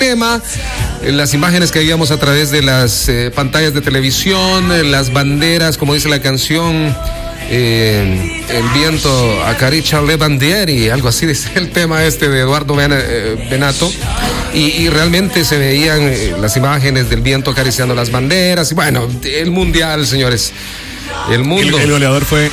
tema, las imágenes que veíamos a través de las pantallas de televisión, las banderas, como dice la canción, el viento acaricia le bandieri, algo así dice el tema de Eduardo Benato, y realmente se veían las imágenes del viento acariciando las banderas, y bueno, el mundial, señores, el mundo. El goleador fue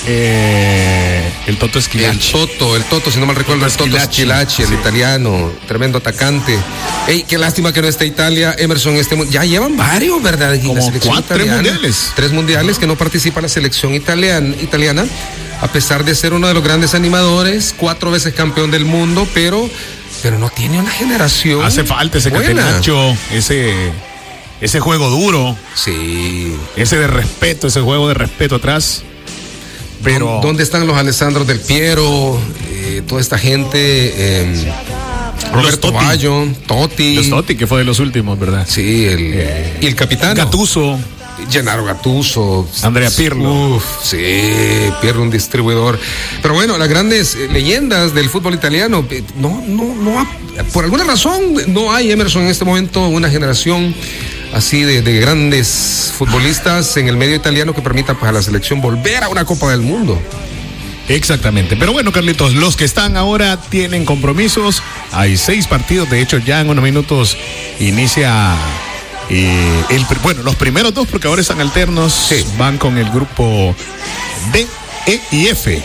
el Toto Schillaci. El Toto, si no mal recuerdo, el Toto Schillaci, el italiano, tremendo atacante. Qué lástima que no esté Italia, Emerson, ya llevan varios, ¿verdad? Como 3 mundiales. 3 mundiales que no participa la selección italiana, a pesar de ser uno de los grandes animadores, 4 veces campeón del mundo, pero no tiene una generación. Hace falta ese catenacho, ese juego duro. Sí. Ese juego de respeto atrás. Pero ¿dónde están los Alessandro Del Piero? Toda esta gente, Roberto Baggio, Totti. Los Totti, que fue de los últimos, ¿verdad? Sí, y el capitán Gattuso. Gennaro Gattuso, Andrea Pirlo. Sí, Pirlo, un distribuidor. Pero bueno, las grandes leyendas del fútbol italiano, por alguna razón no hay, Emerson, en este momento una generación así de grandes futbolistas en el medio italiano que permita pues, a la selección volver a una Copa del Mundo. Exactamente, pero bueno, Carlitos, los que están ahora tienen compromisos, hay 6 partidos, de hecho ya en unos minutos inicia los primeros 2, porque ahora están alternos, sí. Van con el grupo D, E y F.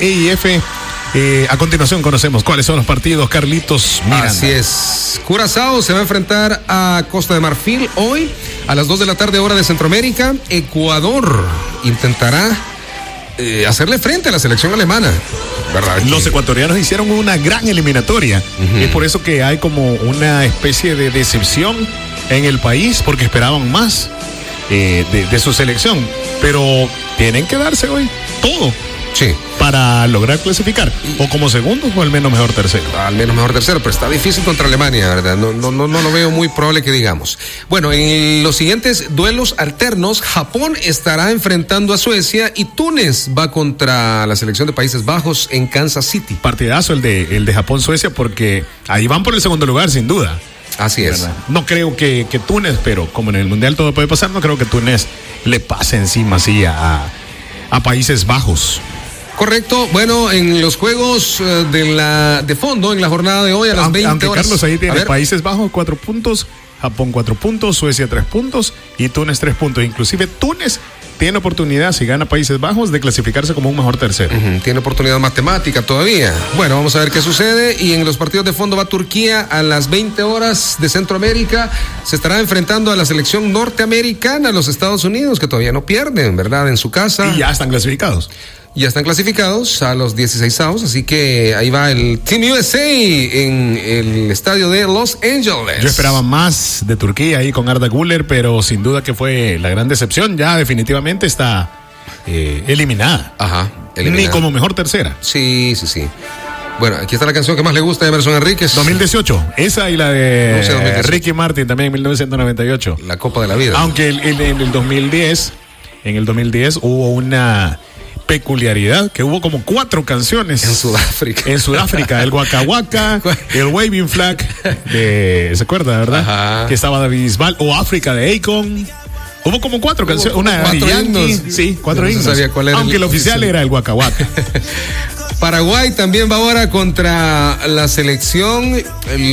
A continuación conocemos cuáles son los partidos, Carlitos Miranda. Así es. Curazao se va a enfrentar a Costa de Marfil hoy a las 2 de la tarde, hora de Centroamérica. Ecuador intentará hacerle frente a la selección alemana, ¿verdad? Los ecuatorianos hicieron una gran eliminatoria. Es por eso que hay como una especie de decepción en el país, porque esperaban más de su selección. Pero tienen que darse hoy todo. Sí. Para lograr clasificar, o como segundos o al menos mejor tercero. Al menos mejor tercero, pero está difícil contra Alemania, ¿verdad? No lo veo muy probable que digamos. Bueno, en los siguientes duelos alternos, Japón estará enfrentando a Suecia y Túnez va contra la selección de Países Bajos en Kansas City. Partidazo el de Japón-Suecia, porque ahí van por el segundo lugar, sin duda. Así es. ¿Verdad? No creo que Túnez, pero como en el Mundial todo puede pasar, no creo que Túnez le pase encima así a Países Bajos. Correcto. Bueno, en los juegos de fondo, en la jornada de hoy a las 20 horas. Carlos ahí tiene Países Bajos 4 puntos, Japón 4 puntos, Suecia 3 puntos y Túnez 3 puntos. Inclusive Túnez tiene oportunidad, si gana Países Bajos, de clasificarse como un mejor tercero. Tiene oportunidad matemática todavía. Bueno, vamos a ver qué sucede. Y en los partidos de fondo va Turquía a las 20 horas de Centroamérica. Se estará enfrentando a la selección norteamericana, los Estados Unidos, que todavía no pierden, ¿verdad? En su casa. Y ya están clasificados. Ya están clasificados a los 16avos, así que ahí va el Team USA en el estadio de Los Ángeles. Yo esperaba más de Turquía ahí con Arda Güler, pero sin duda que fue la gran decepción. Ya definitivamente está eliminada. Ajá, eliminada. Ni como mejor tercera. Sí. Bueno, aquí está la canción que más le gusta de Emerson Enríquez. 2018, esa y la de Ricky Martin también en 1998. La Copa de la Vida. Aunque en el 2010 hubo una peculiaridad, que hubo como 4 canciones en Sudáfrica, el Waka Waka, el Waving Flag ¿se acuerda, verdad? Ajá. Que estaba David Bisbal, o África de Akon. Hubo como 4 canciones, una 4 himnos. Sí, 4 himnos. No sabía cuál era. Aunque el oficial era el Waka Waka. Paraguay también va ahora contra la selección,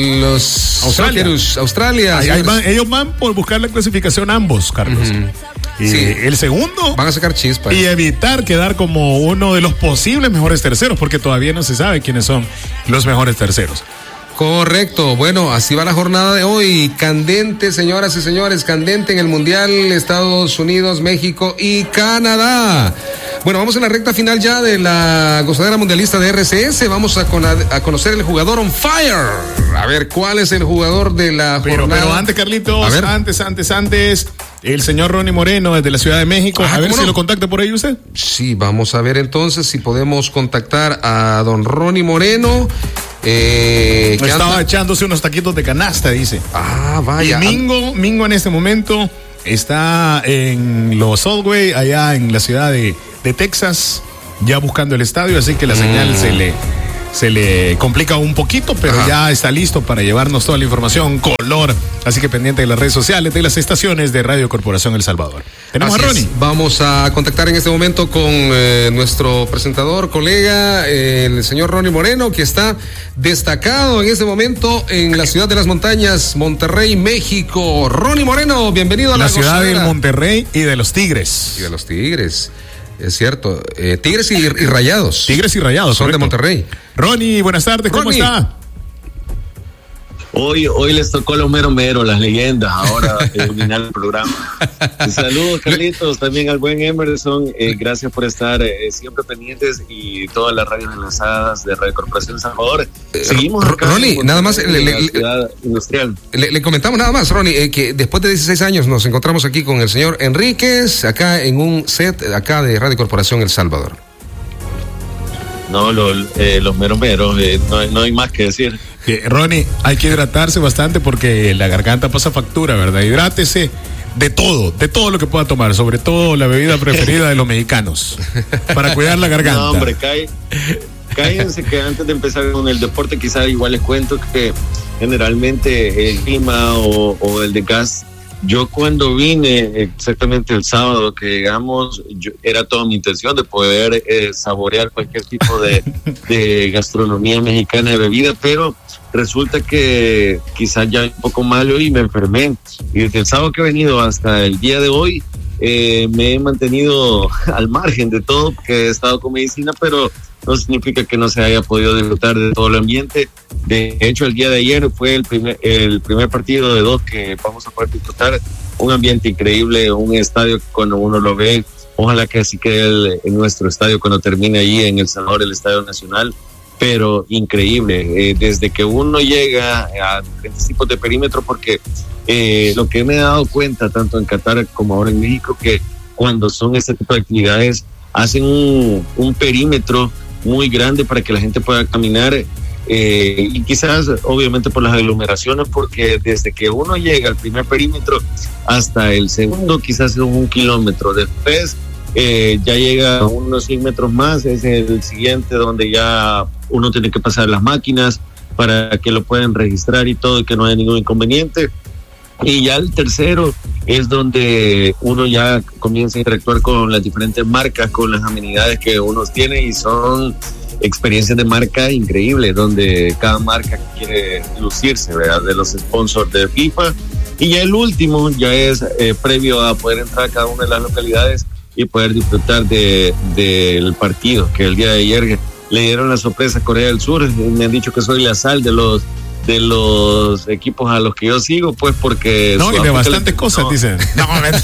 los Australia. Ellos van por buscar la clasificación ambos, Carlos. Y sí, el segundo van a sacar chispas y evitar quedar como uno de los posibles mejores terceros, porque todavía no se sabe quiénes son los mejores terceros. Correcto. Bueno, así va la jornada de hoy. Candente, señoras y señores, candente en el Mundial, Estados Unidos, México y Canadá. Bueno, vamos en la recta final ya de la gozadera mundialista de RCS. Vamos a conocer el jugador on fire. A ver, ¿cuál es el jugador de la jornada? Pero antes, Carlitos, antes, el señor Ronnie Moreno desde la Ciudad de México. A ver si lo contacta por ahí usted. Sí, vamos a ver entonces si podemos contactar a don Ronnie Moreno. Estaba echándose unos taquitos de canasta, dice. Ah, vaya. Y Mingo en este momento está en los Subway, allá en la ciudad de Texas, ya buscando el estadio, así que la señal se le complica un poquito, pero ya está listo para llevarnos toda la información, color. Así que pendiente de las redes sociales, de las estaciones de Radio Corporación El Salvador. Tenemos a Ronnie. Vamos a contactar en este momento con nuestro presentador, colega, el señor Ronnie Moreno, que está destacado en este momento en la ciudad de las montañas, Monterrey, México. Ronnie Moreno, bienvenido a la ciudad del Monterrey y de los Tigres. Y de los Tigres. Es cierto, Tigres y Rayados. Tigres y Rayados, son de Monterrey. Ronnie, buenas tardes, ¿cómo está? Hoy les tocó los mero, las leyendas, ahora terminar el programa. Saludos, Carlitos, también al buen Emerson, gracias por estar siempre pendientes y todas las radios enlazadas de Radio Corporación El Salvador. Seguimos acá. Ronnie, nada más la ciudad industrial. Le comentamos nada más, Ronnie, que después de 16 años nos encontramos aquí con el señor Enríquez, acá en un set acá de Radio Corporación El Salvador. No, los meros, no hay más que decir. Ronnie, hay que hidratarse bastante porque la garganta pasa factura, ¿verdad? Hidrátese de todo lo que pueda tomar, sobre todo la bebida preferida de los mexicanos, para cuidar la garganta. No, hombre, cállense que antes de empezar con el deporte, quizás igual les cuento que generalmente el clima o el desgaste. Yo cuando vine exactamente el sábado que llegamos, era toda mi intención de poder saborear cualquier tipo de gastronomía mexicana de bebida, pero resulta que quizás ya un poco malo y me enfermé. Y desde el sábado que he venido hasta el día de hoy, me he mantenido al margen de todo, porque he estado con medicina, pero no significa que no se haya podido disfrutar de todo el ambiente. De hecho, el día de ayer fue el primer partido de 2 que vamos a poder disfrutar. Un ambiente increíble, un estadio que cuando uno lo ve, ojalá que así quede en nuestro estadio cuando termine allí en El Salvador, el Estadio Nacional, pero increíble. Desde que uno llega a diferentes tipos de perímetro, porque lo que me he dado cuenta, tanto en Qatar como ahora en México, que cuando son este tipo de actividades, hacen un perímetro muy grande para que la gente pueda caminar, y quizás obviamente por las aglomeraciones, porque desde que uno llega al primer perímetro hasta el segundo quizás es 1 kilómetro, después ya llega a unos 100 metros más, es el siguiente donde ya uno tiene que pasar las máquinas para que lo puedan registrar y todo, y que no haya ningún inconveniente. Y ya el tercero es donde uno ya comienza a interactuar con las diferentes marcas, con las amenidades que uno tiene, y son experiencias de marca increíbles, donde cada marca quiere lucirse, ¿verdad? De los sponsors de FIFA. Y ya el último ya es previo a poder entrar a cada una de las localidades y poder disfrutar del partido, que el día de ayer le dieron la sorpresa a Corea del Sur. Me han dicho que soy la sal de los equipos a los que yo sigo, pues porque... No, y de bastantes cosas, dicen. No,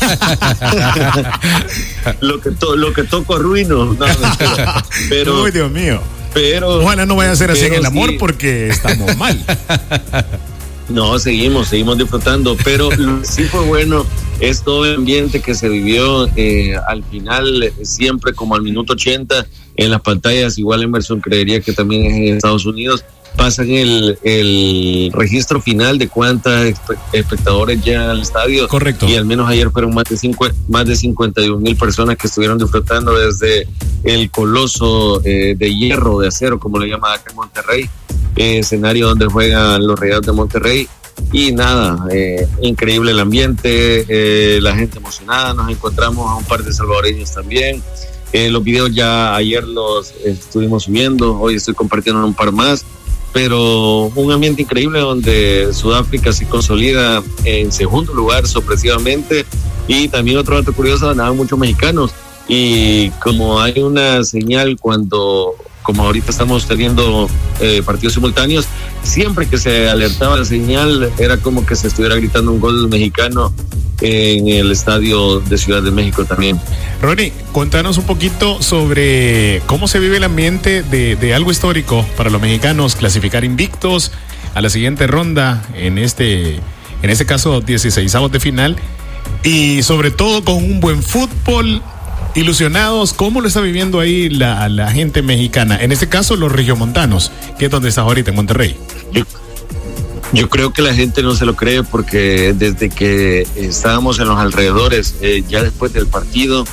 lo que toco arruino. No, pero... Uy, Dios mío. Pero... Ojalá no vaya a ser así en el amor, sí, porque estamos mal. No, seguimos disfrutando, pero sí fue bueno, es todo el ambiente que se vivió al final, siempre como al minuto 80, en las pantallas. Igual Emerson creería que también es en Estados Unidos, pasan el registro final de cuántos espectadores llegan al estadio. Correcto. Y al menos ayer fueron más de 51,000 personas que estuvieron disfrutando desde el coloso de hierro, de acero, como le llaman acá en Monterrey, escenario donde juegan los Rayados de Monterrey. Y nada, increíble el ambiente, la gente emocionada. Nos encontramos a un par de salvadoreños también. Los videos ya ayer los estuvimos subiendo, hoy estoy compartiendo un par más, pero un ambiente increíble donde Sudáfrica se consolida en segundo lugar sorpresivamente. Y también otro dato curioso, andaban muchos mexicanos, y como hay una señal como ahorita estamos teniendo partidos simultáneos, siempre que se alertaba la señal era como que se estuviera gritando un gol mexicano en el estadio de Ciudad de México también. Ronnie, contanos un poquito sobre cómo se vive el ambiente de algo histórico para los mexicanos, clasificar invictos a la siguiente ronda, en este caso 16avos de final, y sobre todo con un buen fútbol. Ilusionados, ¿cómo lo está viviendo ahí la gente mexicana? En este caso, los regiomontanos, que es donde estás ahorita, en Monterrey. Yo creo que la gente no se lo cree, porque desde que estábamos en los alrededores, ya después del partido,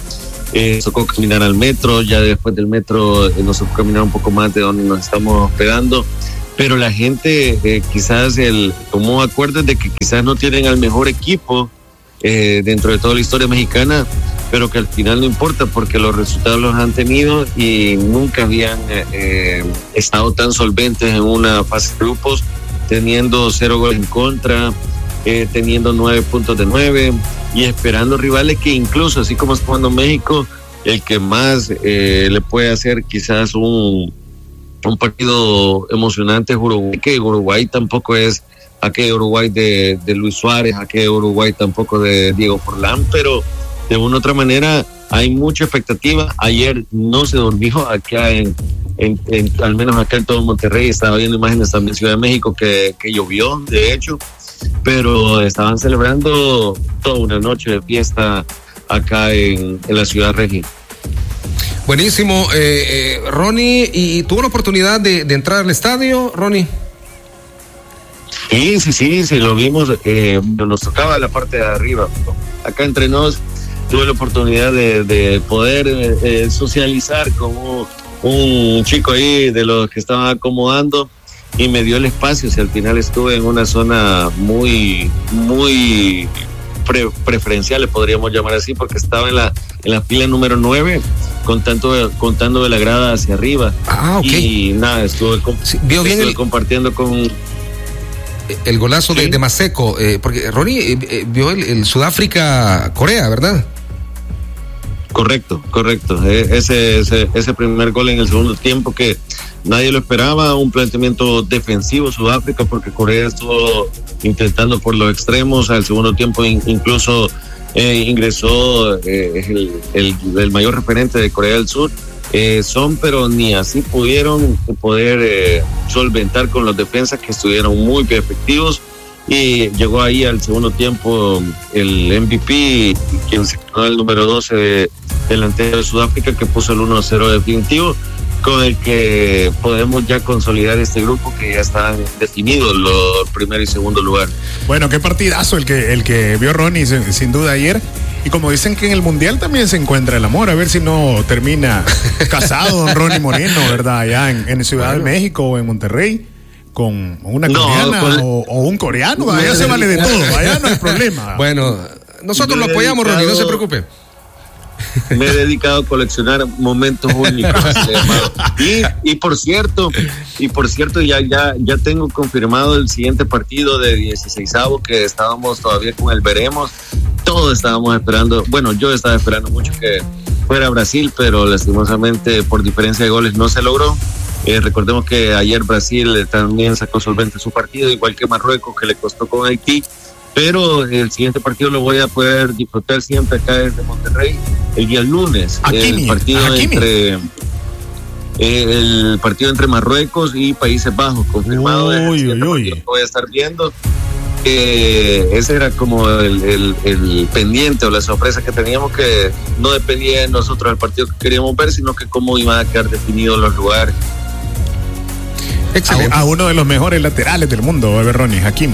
tocó caminar al metro, ya después del metro nos tocó caminar un poco más de donde nos estamos hospedando, pero la gente quizás tomó acuerdos de que quizás no tienen al mejor equipo dentro de toda la historia mexicana, pero que al final no importa porque los resultados los han tenido y nunca habían estado tan solventes en una fase de grupos, teniendo 0 goles en contra, teniendo 9 puntos de 9 y esperando rivales que incluso, así como está jugando México, el que más le puede hacer quizás un partido emocionante es Uruguay, que Uruguay tampoco es aquel Uruguay de Luis Suárez, aquel Uruguay tampoco de Diego Forlán, pero de una u otra manera hay mucha expectativa. Ayer no se durmió acá al menos acá en todo Monterrey. Estaba viendo imágenes también en Ciudad de México que llovió, de hecho, pero estaban celebrando toda una noche de fiesta acá en la ciudad regia. Buenísimo, Ronnie, ¿y tuvo la oportunidad de entrar al estadio, Ronnie? Sí, lo vimos, nos tocaba la parte de arriba. Acá entre nos tuve la oportunidad de poder socializar con un chico ahí de los que estaban acomodando y me dio el espacio. O sea, al final estuve en una zona muy preferencial, le podríamos llamar así, porque estaba en la fila número 9, contando de la grada hacia arriba. Okay. Y nada, estuve compartiendo con el golazo de Maseco, porque Ronnie vio el Sudáfrica-Corea, ¿verdad? Correcto. Ese primer gol en el segundo tiempo que nadie lo esperaba, un planteamiento defensivo Sudáfrica, porque Corea estuvo intentando por los extremos. Al segundo tiempo incluso ingresó el mayor referente de Corea del Sur, pero ni así pudieron solventar con los defensas, que estuvieron muy efectivos. Y llegó ahí al segundo tiempo el MVP, quien se quedó el número 12 delantero de Sudáfrica, que puso el 1-0 definitivo, con el que podemos ya consolidar este grupo, que ya están definidos los primer y segundo lugar. Bueno, qué partidazo el que vio Ronnie sin duda ayer. Y como dicen que en el Mundial también se encuentra el amor, a ver si no termina casado don Ronnie Moreno, ¿verdad? Allá en Ciudad de México o en Monterrey, con una coreana o un coreano. Allá se vale de todo, allá no hay problema. Bueno, nosotros lo apoyamos, Ronnie, no se preocupe. Me he dedicado a coleccionar momentos únicos. Y por cierto, ya tengo confirmado el siguiente partido de 16avo, que estábamos todavía con el veremos. Todos estábamos esperando, bueno, yo estaba esperando mucho que fuera Brasil, pero lastimosamente por diferencia de goles no se logró. Recordemos que ayer Brasil también sacó solvente su partido, igual que Marruecos, que le costó con Haití. Pero el siguiente partido lo voy a poder disfrutar siempre acá desde Monterrey el día lunes. El partido entre Marruecos y Países Bajos, confirmado. Voy a estar viendo. Ese era como el pendiente o la sorpresa que teníamos, que no dependía de nosotros el partido que queríamos ver, sino que cómo iban a quedar definidos los lugares. Excelente. A uno de los mejores laterales del mundo, Ronnie, Hakimi.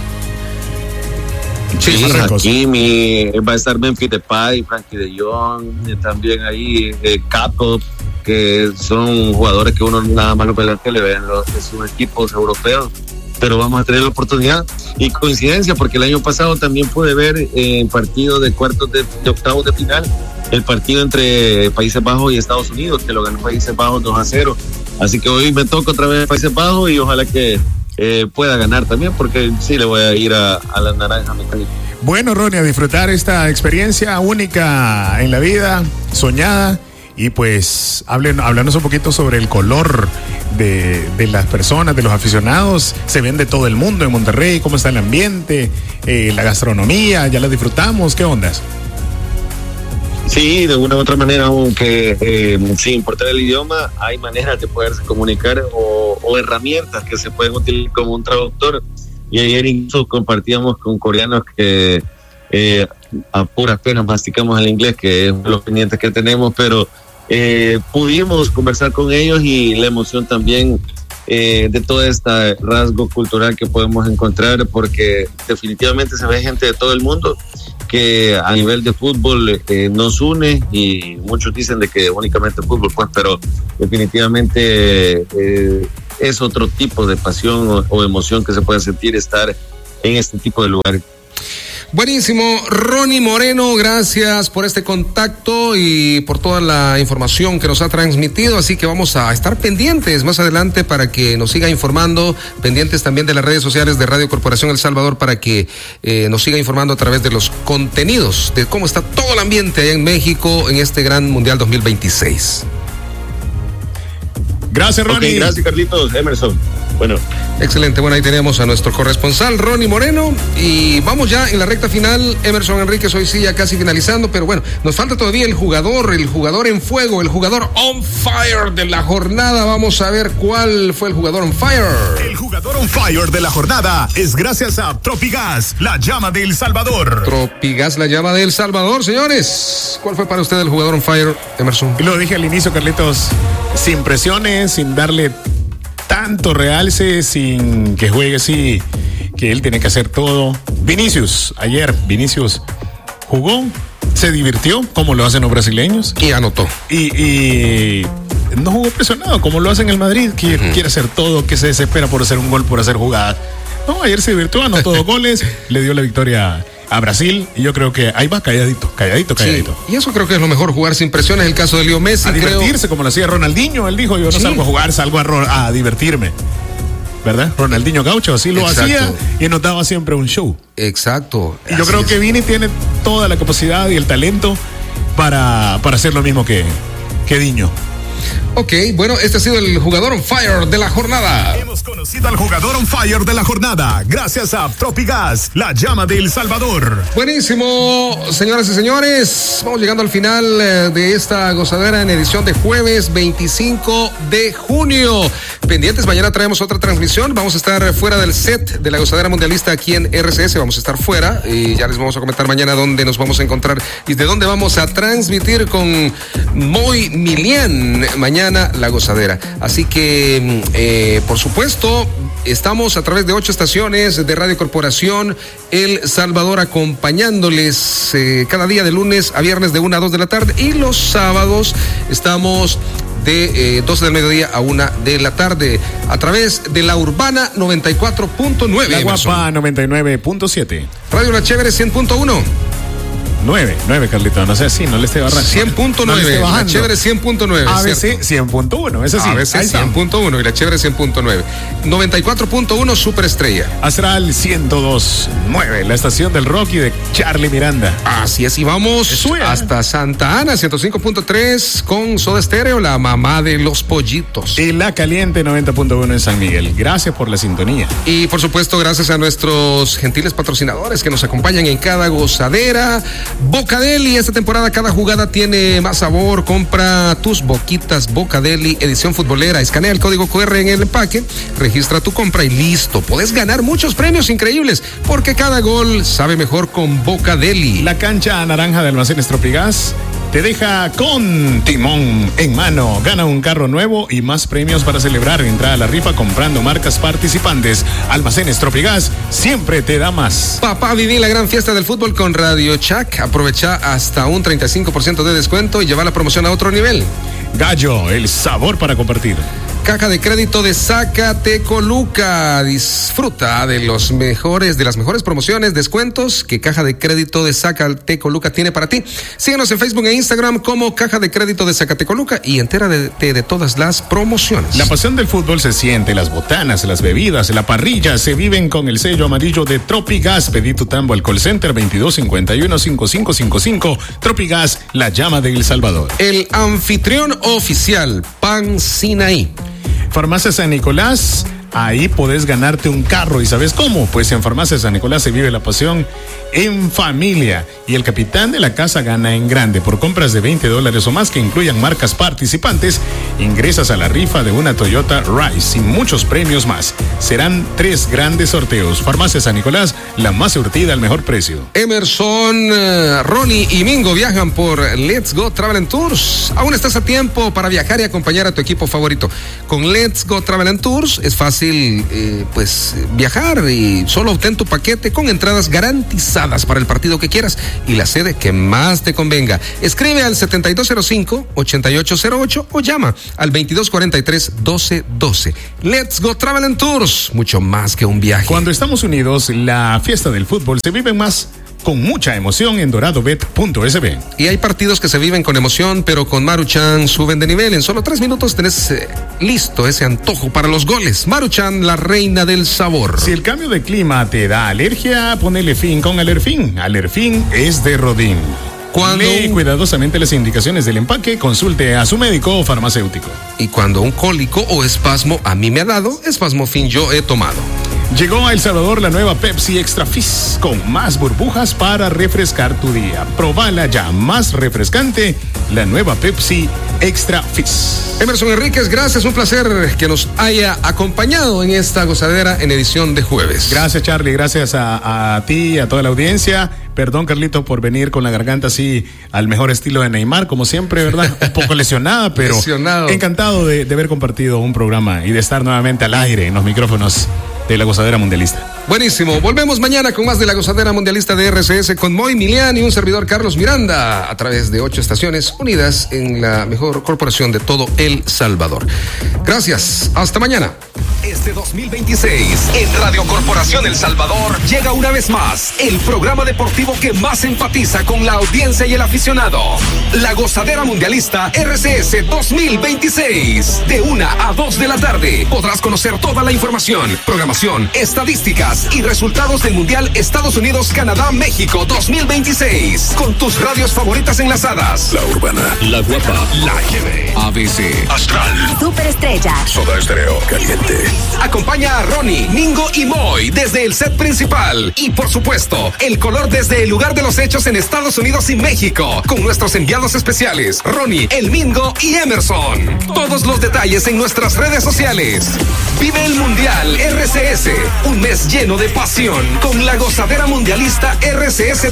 Sí, Hakimi, va a estar Memphis Depay, Frankie de Jong, también ahí Capo, que son jugadores que uno nada más lo ve en la tele, ven sus equipos europeos, pero vamos a tener la oportunidad. Y coincidencia, porque el año pasado también pude ver el partido de cuartos de octavos de final, el partido entre Países Bajos y Estados Unidos, que lo ganó Países Bajos 2-0. Así que hoy me toca otra vez Países Bajos y ojalá que pueda ganar también, porque sí le voy a ir a la naranja mecánica. Bueno, Ronnie, a disfrutar esta experiencia única en la vida, soñada. Y pues háblanos un poquito sobre el color de las personas, de los aficionados. Se ven de todo el mundo en Monterrey. ¿Cómo está el ambiente? La gastronomía, ¿ya la disfrutamos? ¿Qué ondas? Sí, de una u otra manera, aunque sin importar el idioma, hay maneras de poderse comunicar o herramientas que se pueden utilizar como un traductor. Y ayer incluso compartíamos con coreanos que a puras penas masticamos el inglés, que es uno de los pendientes que tenemos, pero pudimos conversar con ellos, y la emoción también de todo este rasgo cultural que podemos encontrar, porque definitivamente se ve gente de todo el mundo, que a nivel de fútbol nos une, y muchos dicen de que únicamente fútbol, pues, pero definitivamente es otro tipo de pasión o emoción que se puede sentir estar en este tipo de lugares. Buenísimo, Ronnie Moreno, gracias por este contacto y por toda la información que nos ha transmitido, así que vamos a estar pendientes más adelante para que nos siga informando, pendientes también de las redes sociales de Radio Corporación El Salvador para que nos siga informando a través de los contenidos, de cómo está todo el ambiente allá en México en este gran Mundial 2026. Gracias, Ronnie. Okay, gracias, Carlitos. Emerson. Bueno. Excelente, bueno, ahí tenemos a nuestro corresponsal Ronnie Moreno y vamos ya en la recta final. Emerson Enríquez, hoy sí ya casi finalizando, pero bueno, nos falta todavía el jugador en fuego, el jugador on fire de la jornada. Vamos a ver cuál fue el jugador on fire. El jugador on fire de la jornada es gracias a Tropigas, la llama de El Salvador. Tropigas, la llama de El Salvador, señores. ¿Cuál fue para usted el jugador on fire, Emerson? Lo dije al inicio, Carlitos, sin presiones, sin darle tanto realce, sin que juegue así, que él tiene que hacer todo. Vinicius jugó, se divirtió, como lo hacen los brasileños. Y anotó. Y no jugó presionado, como lo hacen el Madrid, que quiere hacer todo, que se desespera por hacer un gol, por hacer jugadas. No, ayer se divirtió, anotó 2 goles, le dio la victoria a Brasil, y yo creo que ahí va calladito. Sí, y eso creo que es lo mejor, jugar sin presión. Es el caso de Leo Messi. A divertirse, como lo hacía Ronaldinho. Él dijo, yo no salgo a jugar, salgo a divertirme, ¿verdad? Ronaldinho Gaucho así lo hacía y nos daba siempre un show. Exacto. Y yo creo que Vini tiene toda la capacidad y el talento para hacer lo mismo que Diño. Ok, bueno, este ha sido el jugador on fire de la jornada. Hemos conocido al jugador on fire de la jornada gracias a Tropigas, la llama de El Salvador. Buenísimo, señoras y señores. Vamos llegando al final de esta gozadera en edición de jueves 25 de junio. Pendientes, mañana traemos otra transmisión. Vamos a estar fuera del set de la gozadera mundialista aquí en RCS. Vamos a estar fuera y ya les vamos a comentar mañana dónde nos vamos a encontrar y de dónde vamos a transmitir con Moy Milian. Mañana la gozadera. Así que, por supuesto, estamos a través de 8 estaciones de Radio Corporación El Salvador acompañándoles cada día de lunes a viernes de 1 a 2 de la tarde y los sábados estamos de 12 del mediodía a 1 de la tarde a través de la Urbana 94.9. La Guapa 99.7. Radio La Chévere 100.1. 9, Carlito, no sé si no le esté bajando. 100.9, no la Chévere 100.9. ABC 100.1, eso sí. ABC 100.1 y la Chévere 100.9. 94.1 Superestrella. Astral 102.9, la estación del rock y de Charlie Miranda. Así es, y vamos hasta Santa Ana 105.3 con Soda Stereo, la mamá de los pollitos. Y La Caliente 90.1 en San Miguel. Gracias por la sintonía. Y por supuesto, gracias a nuestros gentiles patrocinadores que nos acompañan en cada gozadera. Bocadeli, esta temporada cada jugada tiene más sabor. Compra tus boquitas Bocadeli, edición futbolera. Escanea el código QR en el empaque, registra tu compra y listo. Podés ganar muchos premios increíbles porque cada gol sabe mejor con Bocadeli. La cancha naranja de Almacenes Tropigas te deja con timón en mano. Gana un carro nuevo y más premios para celebrar. Entra a la rifa comprando marcas participantes. Almacenes Tropigas siempre te da más. Papá, viví la gran fiesta del fútbol con Radio Chac. Aprovecha hasta un 35% de descuento y lleva la promoción a otro nivel. Gallo, el sabor para compartir. Caja de crédito de Zacatecoluca. Disfruta de las mejores promociones, descuentos que Caja de crédito de Zacatecoluca tiene para ti. Síguenos en Facebook e Instagram como Caja de crédito de Zacatecoluca y entérate de todas las promociones. La pasión del fútbol se siente, las botanas, las bebidas, la parrilla se viven con el sello amarillo de Tropigas. Pedí tu tambo al call center 2251-5555. Tropigas, la llama de El Salvador. El anfitrión oficial, Pan Sinaí. Farmacia San Nicolás, ahí podés ganarte un carro. ¿Y sabes cómo? Pues en Farmacia San Nicolás se vive la pasión en familia. Y el capitán de la casa gana en grande. Por compras de $20 o más que incluyan marcas participantes, ingresas a la rifa de una Toyota Rise y muchos premios más. Serán 3 grandes sorteos. Farmacia San Nicolás, la más surtida al mejor precio. Emerson, Ronnie y Mingo viajan por Let's Go Travel and Tours. Aún estás a tiempo para viajar y acompañar a tu equipo favorito. Con Let's Go Travel and Tours es fácil fácil viajar y solo obtén tu paquete con entradas garantizadas para el partido que quieras y la sede que más te convenga. Escribe al 7205-8808 o llama al 2243-1212. Let's Go Travel and Tours, mucho más que un viaje. Cuando estamos unidos, la fiesta del fútbol se vive más con mucha emoción en doradobet.sb. Y hay partidos que se viven con emoción, pero con Maruchan suben de nivel. En solo 3 minutos tenés listo ese antojo para los goles. Maruchan, la reina del sabor. Si el cambio de clima te da alergia, ponele fin con Alerfin. Alerfin es de Rodin. Lee cuidadosamente las indicaciones del empaque, consulte a su médico o farmacéutico. Y cuando un cólico o espasmo a mí me ha dado, Espasmofin yo he tomado. Llegó a El Salvador la nueva Pepsi Extra Fizz con más burbujas para refrescar tu día. Probala ya, más refrescante, la nueva Pepsi Extra Fizz. Emerson Enríquez, gracias, un placer que nos haya acompañado en esta gozadera en edición de jueves. Gracias, Charlie, gracias a ti, a toda la audiencia. Perdón, Carlito, por venir con la garganta así al mejor estilo de Neymar, como siempre, ¿verdad? Un poco lesionada, pero encantado de haber compartido un programa y de estar nuevamente al aire en los micrófonos de la Gozadera Mundialista. Buenísimo, volvemos mañana con más de la Gozadera Mundialista de RCS con Moy Milian y un servidor Carlos Miranda a través de 8 estaciones unidas en la mejor corporación de todo El Salvador. Gracias, hasta mañana. Este 2026, en Radio Corporación El Salvador, llega una vez más el programa deportivo que más enfatiza con la audiencia y el aficionado. La Gozadera Mundialista RCS 2026. De 1 a 2 de la tarde podrás conocer toda la información, programación, estadísticas y resultados del Mundial Estados Unidos-Canadá-México 2026. Con tus radios favoritas enlazadas. La Urbana, La Guapa, La GB, ABC, Astral, Superestrella, Soda Estéreo, Caliente. Acompaña a Ronnie, Mingo y Moy desde el set principal. Y por supuesto, el color desde el lugar de los hechos en Estados Unidos y México. Con nuestros enviados especiales, Ronnie, el Mingo y Emerson. Todos los detalles en nuestras redes sociales. Vive el Mundial RCS. Un mes lleno de pasión con la Gozadera Mundialista RCS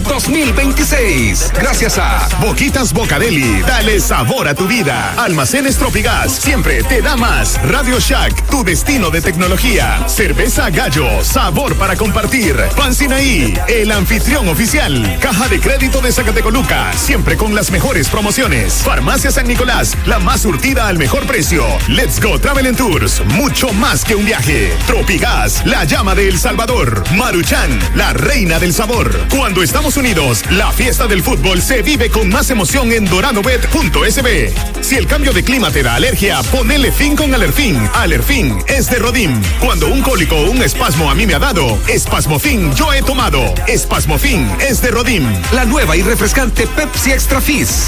2026. Gracias a Boquitas Bocadeli, dale sabor a tu vida. Almacenes Tropigas, siempre te da más. Radio Shack, tu destino de tecnología. Cerveza Gallo, sabor para compartir. Pan Sinaí, el anfitrión oficial. Caja de Crédito de Zacatecoluca, siempre con las mejores promociones. Farmacia San Nicolás, la más surtida al mejor precio. Let's Go Travel and Tours, mucho más que un viaje. Tropigas, la llama de El Salvador. Maruchan, la reina del sabor. Cuando estamos unidos, la fiesta del fútbol se vive con más emoción en doradobet.sb. Si el cambio de clima te da alergia, ponele fin con Alerfin. Alerfin es de Rodin. Cuando un cólico o un espasmo a mí me ha dado, Espasmofin yo he tomado. Espasmofin es de Rodin. la nueva y refrescante Pepsi Extra Fizz.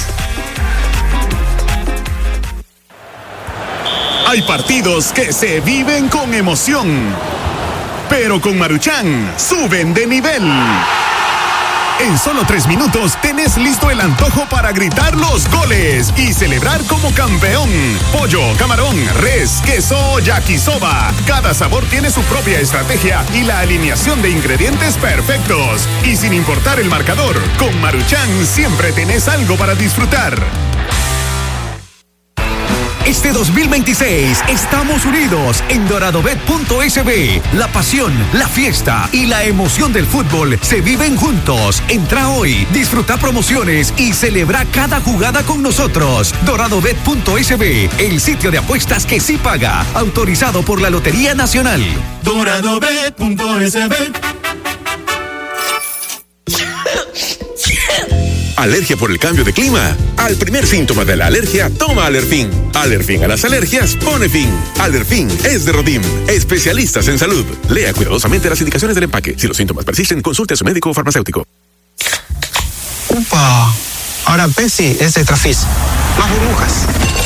Hay partidos que se viven con emoción, pero con Maruchan suben de nivel. En solo 3 minutos tenés listo el antojo para gritar los goles y celebrar como campeón. Pollo, camarón, res, queso, yakisoba. Cada sabor tiene su propia estrategia y la alineación de ingredientes perfectos. Y sin importar el marcador, con Maruchan siempre tenés algo para disfrutar. Este 2026 estamos unidos en doradobet.sb. La pasión, la fiesta y la emoción del fútbol se viven juntos. Entra hoy, disfruta promociones y celebra cada jugada con nosotros. Doradobet.sb, el sitio de apuestas que sí paga. Autorizado por la Lotería Nacional. Doradobet.sb. ¿Alergia por el cambio de clima? Al primer síntoma de la alergia, toma Alerfin. Alerfin a las alergias pone fin. Alerfin es de Rodim, especialistas en salud. Lea cuidadosamente las indicaciones del empaque. Si los síntomas persisten, consulte a su médico o farmacéutico. ¡Upa! Ahora Pepsi es Extra Fizz. Más burbujas.